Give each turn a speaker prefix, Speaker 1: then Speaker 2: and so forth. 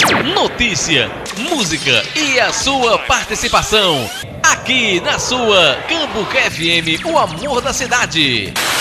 Speaker 1: Notícia, música e a sua participação. Aqui na sua Cambuca FM, o amor da cidade.